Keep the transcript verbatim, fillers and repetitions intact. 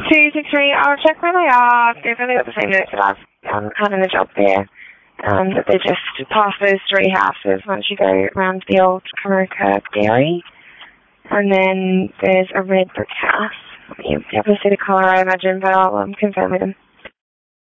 two six three, I'll check where they are. They've only got the same notes that I've um, had in the job there. Um, that they're just past those three houses once you go around the old Karuka dairy. And then there's a red brick house. You'll be able to see the colour, I imagine, but I'll um, confirm with them.